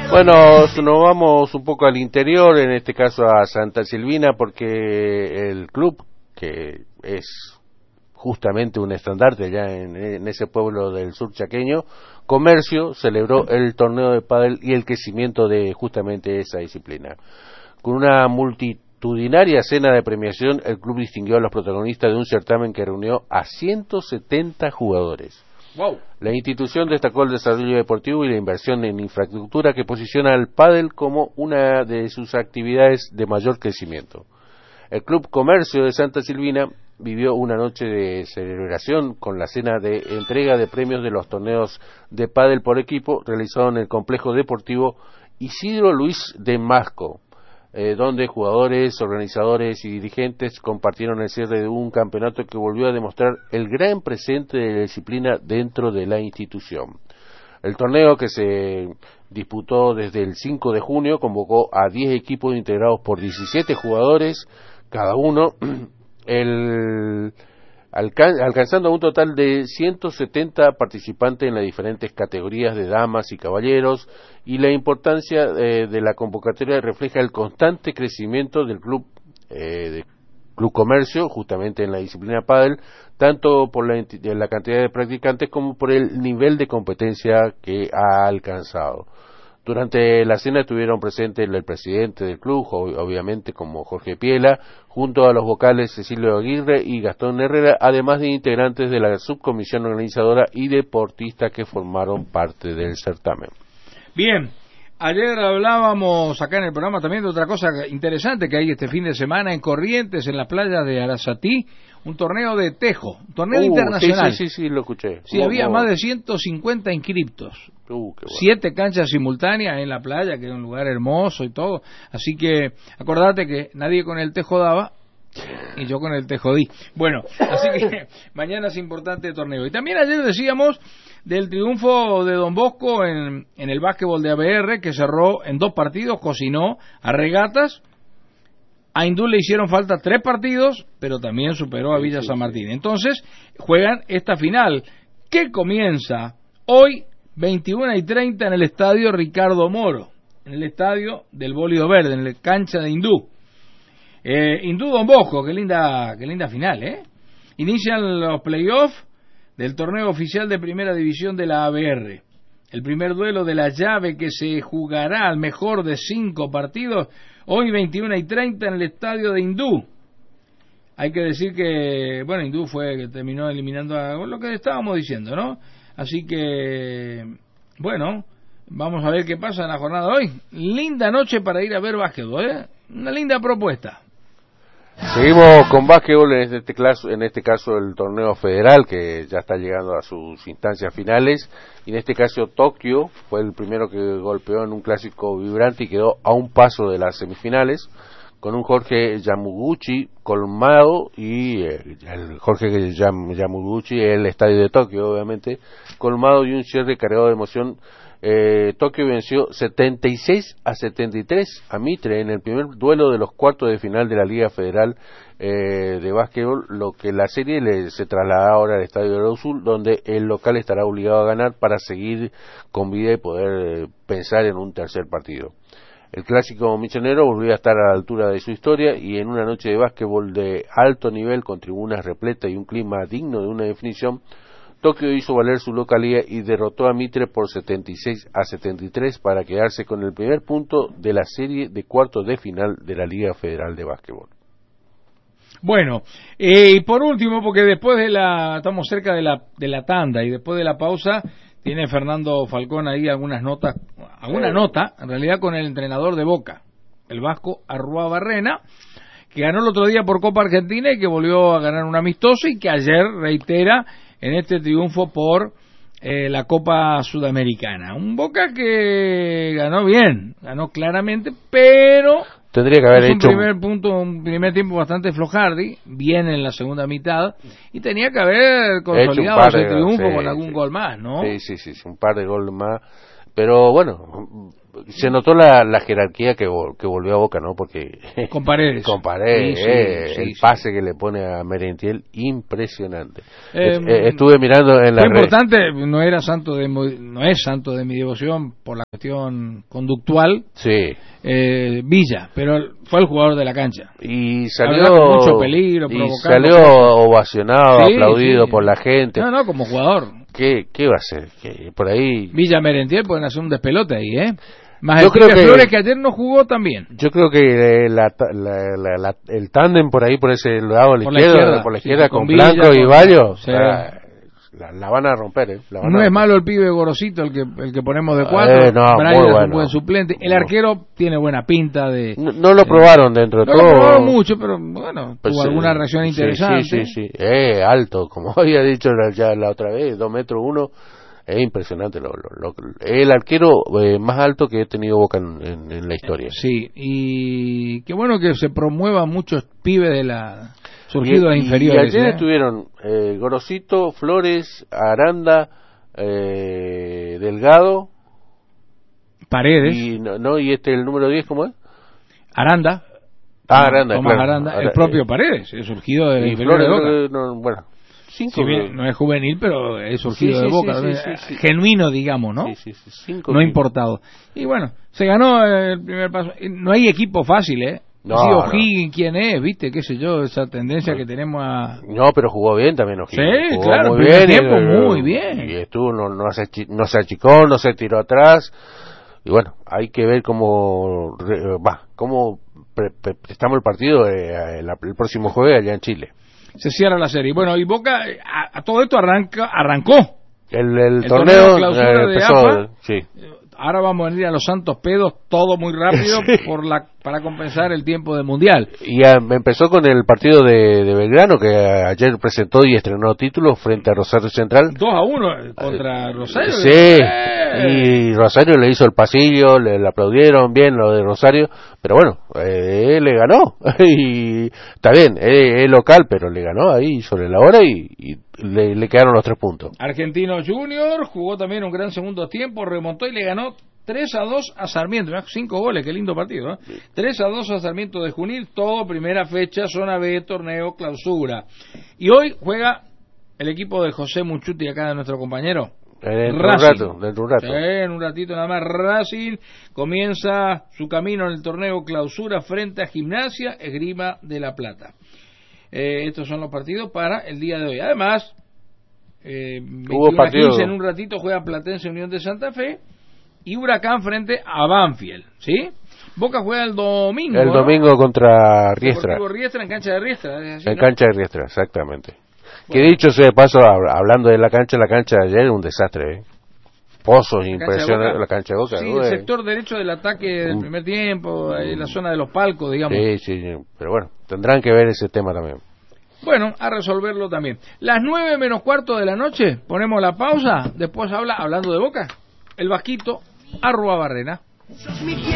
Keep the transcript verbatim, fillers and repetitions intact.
Bueno, nos vamos un poco al interior, en este caso a Santa Silvina, porque el club, que es justamente un estandarte allá en, en ese pueblo del sur chaqueño, Comercio, celebró el torneo de pádel y el crecimiento de justamente esa disciplina. Con una multitudinaria cena de premiación, el club distinguió a los protagonistas de un certamen que reunió a ciento setenta jugadores. Wow. La institución destacó el desarrollo deportivo y la inversión en infraestructura que posiciona al pádel como una de sus actividades de mayor crecimiento. El Club Comercio de Santa Silvina vivió una noche de celebración con la cena de entrega de premios de los torneos de pádel por equipo realizado en el complejo deportivo Isidro Luis de Masco, eh, donde jugadores, organizadores y dirigentes compartieron el cierre de un campeonato que volvió a demostrar el gran presente de la disciplina dentro de la institución. El torneo, que se disputó desde el cinco de junio, convocó a diez equipos integrados por diecisiete jugadores cada uno, el, alcan, alcanzando un total de ciento setenta participantes en las diferentes categorías de damas y caballeros, y la importancia eh, de la convocatoria refleja el constante crecimiento del club eh, de Club Comercio, justamente en la disciplina pádel, tanto por la, la cantidad de practicantes como por el nivel de competencia que ha alcanzado. Durante la cena estuvieron presentes el presidente del club, obviamente como Jorge Piela, junto a los vocales Cecilio Aguirre y Gastón Herrera, además de integrantes de la subcomisión organizadora y deportistas que formaron parte del certamen. Bien, ayer hablábamos acá en el programa también de otra cosa interesante que hay este fin de semana en Corrientes, en la playa de Arasatí, un torneo de tejo, un torneo uh, internacional. Sí, sí, sí, sí, lo escuché. Sí, había oh. más de ciento cincuenta inscriptos. Uh, qué bueno. Siete canchas simultáneas en la playa, que es un lugar hermoso y todo. Así que acordate que nadie con el tejo daba y yo con el tejo di. Bueno, así que mañana es importante el torneo. Y también ayer decíamos del triunfo de Don Bosco en, en el básquetbol de A B R, que cerró en dos partidos, cocinó a Regatas. A Hindú le hicieron falta tres partidos, pero también superó a Villa San Martín. Entonces, juegan esta final, que comienza hoy, veintiuna y treinta, en el estadio Ricardo Moro, en el estadio del Bólido Verde, en la cancha de Hindú. Eh, Hindú Don Bosco, qué linda, qué linda final, ¿eh? Inician los playoffs del torneo oficial de primera división de la A B R. El primer duelo de la llave, que se jugará al mejor de cinco partidos, hoy veintiuna y treinta en el estadio de Hindú. Hay que decir que, bueno, Hindú fue que terminó eliminando a lo que estábamos diciendo, ¿no? Así que, bueno, vamos a ver qué pasa en la jornada de hoy. Linda noche para ir a ver básquetbol, ¿eh? Una linda propuesta. Seguimos con básquetbol, en este caso, en este caso el torneo federal, que ya está llegando a sus instancias finales, y en este caso Tokio fue el primero que golpeó en un clásico vibrante y quedó a un paso de las semifinales, con un Jorge Yamaguchi colmado, y eh, el Jorge Yam, Yamaguchi, el estadio de Tokio obviamente, colmado, y un cierre cargado de emoción. Eh, Tokio venció setenta y seis a setenta y tres a Mitre en el primer duelo de los cuartos de final de la Liga Federal eh, de Básquetbol, lo que la serie le, se traslada ahora al Estadio de Sul, donde el local estará obligado a ganar para seguir con vida y poder eh, pensar en un tercer partido. El clásico misionero volvió a estar a la altura de su historia, y en una noche de básquetbol de alto nivel, con tribunas repletas y un clima digno de una definición, Tokio hizo valer su localía y derrotó a Mitre por setenta y seis a setenta y tres para quedarse con el primer punto de la serie de cuartos de final de la Liga Federal de Básquetbol. Bueno, eh, y por último, porque después de la, estamos cerca de la, de la tanda, y después de la pausa, tiene Fernando Falcón ahí algunas notas, alguna nota, en realidad, con el entrenador de Boca, el vasco Arrua Barrena, que ganó el otro día por Copa Argentina y que volvió a ganar un amistoso, y que ayer reitera en este triunfo por eh, la Copa Sudamericana. Un Boca que ganó bien, ganó claramente, pero tendría que haber un hecho primer punto, un primer tiempo bastante flojardi, bien en la segunda mitad, y tenía que haber consolidado ese triunfo sí, con algún sí. gol más, ¿no? Sí, sí, sí, un par de goles más, pero bueno, se notó la, la jerarquía que, que volvió a Boca, ¿no? Porque con Paredes, con Paredes, sí, sí, eh, sí, el sí. pase que le pone a Merentiel, impresionante. Eh, eh, estuve mirando en la Lo red. importante, no era santo de no es santo de mi devoción por la cuestión conductual. Sí. Eh, Villa, pero fue el jugador de la cancha. Y salió con mucho peligro, y provocando salió cosas. ovacionado, Sí, aplaudido sí. por la gente. No, no, como jugador. ¿Qué, qué va a hacer? ¿Qué, por ahí. Villa Merentiel pueden hacer un despelote ahí, ¿eh? Más Yo el creo Pibe que- Flores que ayer no jugó también. Yo creo que eh, la, la- la- la- el tándem por ahí, por ese lado a la Por la izquierda, izquierda, por la sí, izquierda con con Villa, Blanco y con- Bayo, sí. la, la- la van a romper, ¿eh? La van No a es romper. malo el pibe Gorosito, el que el que ponemos de cuatro. Eh, no, Braida muy es un bueno. buen suplente. El No. arquero tiene buena pinta de... No, no lo probaron dentro de No todo. lo probaron mucho, pero bueno, Pues, tuvo eh, alguna reacción sí, interesante. Sí, sí, sí. Eh, alto, como había dicho la- ya la otra vez, dos metros uno. Es impresionante. Lo, lo, lo- el arquero eh, más alto que he tenido Boca en, en- en la historia. Sí, y qué bueno que se promueva muchos pibes de la surgidos y, inferiores. Y ayer ¿eh? estuvieron eh, Gorosito, Flores, Aranda, eh, Delgado. Paredes, Y, no, no, y este, el número diez, ¿cómo es? Aranda, Ah, Aranda, Tomás claro. Aranda, el Ara- propio Paredes, es surgido de la Y inferior de Flores, Boca. creo que no, bueno, cinco. Si bien no es juvenil, pero es surgido Sí, de sí, Boca, sí, ¿no? sí, sí, sí. Genuino, digamos, ¿no? Sí, sí, sí, cinco No equipos. importado. Y bueno, se ganó el primer paso. No hay equipo fácil, ¿eh? No, Sí, no. O'Higgins, ¿quién es? ¿Viste? ¿Qué sé yo? Esa tendencia que tenemos a... No, pero jugó bien también O'Higgins. Sí, Jugó claro, muy primer bien. tiempo, y, muy bien. Y estuvo, no, no, se, achi- no se achicó, no se tiró atrás. Y bueno, hay que ver cómo re- va, cómo pre- pre- prestamos el partido eh, el, el próximo jueves allá en Chile. Se cierra la serie. Bueno, y Boca, a, a todo esto arranca, arrancó. El, el, El torneo, torneo clausura eh, de empezó, AFA. sí. Ahora vamos a venir a los Santos Pedos, todo muy rápido Sí. por la para compensar el tiempo del Mundial. Y ah, empezó con el partido de, de Belgrano, que ayer presentó y estrenó título frente a Rosario Central. dos a uno contra Rosario. Sí, ¡Eh! y Rosario le hizo el pasillo, le, le aplaudieron bien lo de Rosario, pero bueno, eh, él le ganó, y está bien, es, es local, pero le ganó ahí sobre la hora y, y le, le quedaron los tres puntos. Argentino Junior jugó también un gran segundo tiempo, remontó y le ganó tres a dos a Sarmiento. Mirá, cinco goles, qué lindo partido, ¿eh? tres a dos a Sarmiento de Junín, todo primera fecha, zona B, torneo, clausura. Y hoy juega el equipo de José Muchuti, acá de nuestro compañero. Dentro de un Racing. rato, dentro de un rato. Sí, en un ratito nada más. Racing comienza su camino en el torneo clausura frente a Gimnasia Esgrima de La Plata. Eh, estos son los partidos para el día de hoy. Además, eh, Hubo partido. quince en un ratito juega Platense Unión de Santa Fe y Huracán frente a Banfield, ¿sí? Boca juega el domingo. El ¿no? domingo contra Riestra, Deportivo Riestra en cancha de Riestra. ¿es así, en no? cancha de Riestra, exactamente. Que dicho sea de paso, hab- hablando de la cancha, la cancha de ayer un desastre, ¿eh? Pozos La cancha de impresionantes, Boca. la cancha de Boca. Sí, ¿no? el Eh, sector derecho del ataque del Mm. primer tiempo, ahí en la zona de los palcos, digamos. Sí, sí, sí, pero bueno, tendrán que ver ese tema también. Bueno, a resolverlo también. Las nueve menos cuarto de la noche, ponemos la pausa, después habla, hablando de Boca, el Vasquito, arroba Barrena. Sos mi